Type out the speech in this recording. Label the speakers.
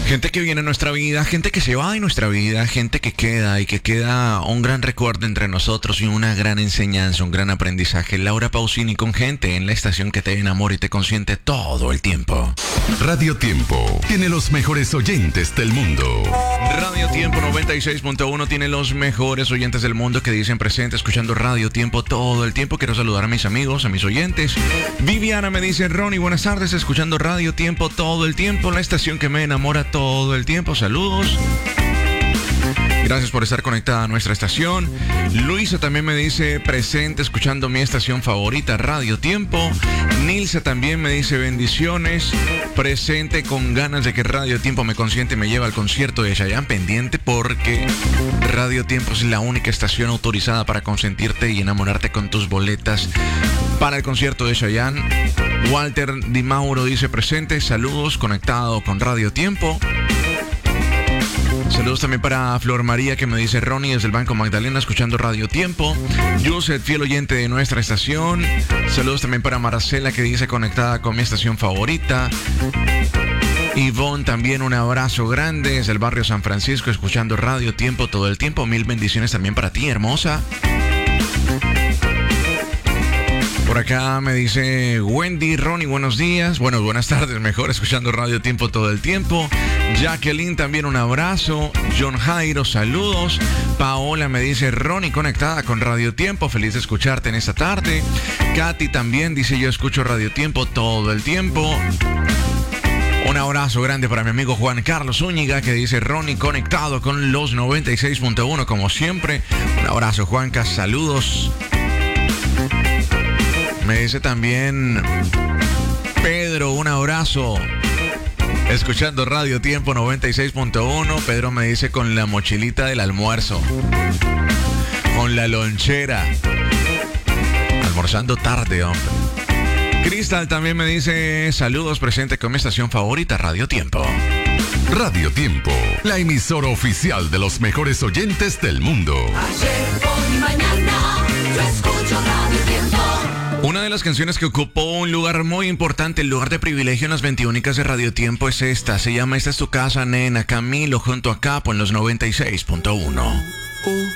Speaker 1: Gente que viene a nuestra vida, gente que se va de nuestra vida, gente que queda y que queda un gran recuerdo entre nosotros y una gran enseñanza, un gran aprendizaje. Laura Pausini con Gente en la estación que te enamora y te consiente todo el tiempo.
Speaker 2: Radio Tiempo tiene los mejores oyentes del mundo.
Speaker 1: Radio Tiempo 96.1 tiene los mejores oyentes del mundo que dicen presente escuchando Radio Tiempo todo el tiempo. Quiero saludar a mis amigos, a mis oyentes. Viviana me dice: Ronnie, buenas tardes, escuchando Radio Tiempo todo el tiempo, la estación que me enamora todo el tiempo. Saludos. Gracias por estar conectada a nuestra estación. Luisa también me dice presente escuchando mi estación favorita, Radio Tiempo. Nilsa también me dice bendiciones, presente con ganas de que Radio Tiempo me consiente y me lleve al concierto de Chayanne, pendiente porque Radio Tiempo es la única estación autorizada para consentirte y enamorarte con tus boletas para el concierto de Chayanne. Walter Di Mauro dice presente, saludos, conectado con Radio Tiempo. Saludos también para Flor María que me dice: Ronnie desde el Banco Magdalena escuchando Radio Tiempo. Joseph, fiel oyente de nuestra estación. Saludos también para Marcela que dice conectada con mi estación favorita. Ivonne también, un abrazo grande desde el barrio San Francisco escuchando Radio Tiempo todo el tiempo. Mil bendiciones también para ti, hermosa. Por acá me dice Wendy, Ronnie, buenos días. Bueno, buenas tardes, mejor, escuchando Radio Tiempo todo el tiempo. Jacqueline también, un abrazo. John Jairo, saludos. Paola me dice: Ronnie, conectada con Radio Tiempo, feliz de escucharte en esta tarde. Katy también dice: yo escucho Radio Tiempo todo el tiempo. Un abrazo grande para mi amigo Juan Carlos Zúñiga que dice: Ronnie, conectado con los 96.1 como siempre. Un abrazo, Juanca, saludos. Me dice también Pedro, un abrazo, escuchando Radio Tiempo 96.1. Pedro me dice: con la mochilita del almuerzo, con la lonchera, almorzando tarde, hombre. Cristal también me dice: saludos, presente con mi estación favorita, Radio Tiempo.
Speaker 2: Radio Tiempo, la emisora oficial de los mejores oyentes del mundo.
Speaker 3: Ayer, hoy, mañana, yo escucho Radio Tiempo.
Speaker 1: Una de las canciones que ocupó un lugar muy importante, el lugar de privilegio en las 21 de Radio Tiempo es esta. Se llama Esta es tu casa, nena. Camilo junto a Capo en los 96.1.